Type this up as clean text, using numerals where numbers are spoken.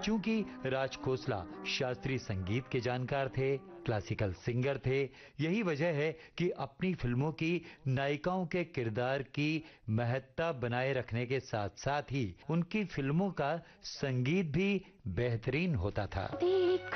चूंकि राज खोसला शास्त्रीय संगीत के जानकार थे, क्लासिकल सिंगर थे, यही वजह है कि अपनी फिल्मों की नायिकाओं के किरदार की महत्ता बनाए रखने के साथ-साथ ही उनकी फिल्मों का संगीत भी बेहतरीन होता था।